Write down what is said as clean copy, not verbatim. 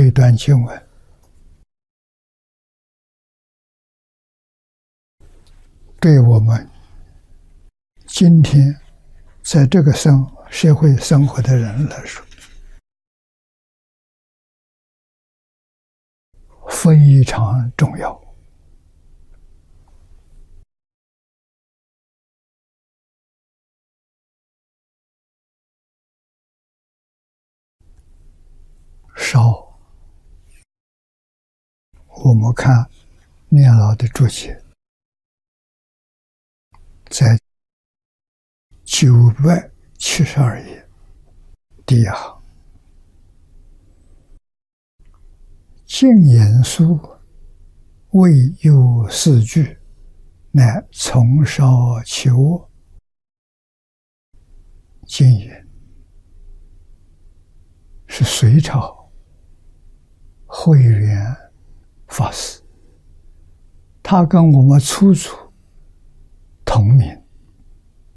这一段经文对我们今天在这个社会生活的人来说，非常重要。少，我们看念老的注解，在972页第一行，净言书未有四句，乃从少起恶。净言是隋朝慧远法师，他跟我们初祖